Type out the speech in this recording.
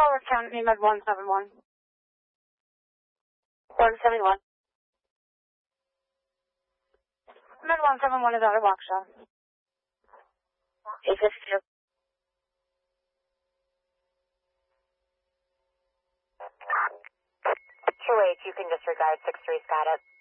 Howard County, Med 171. 171. Med 171 is out of Waukesha. 852. 2H, you can disregard 63's got it.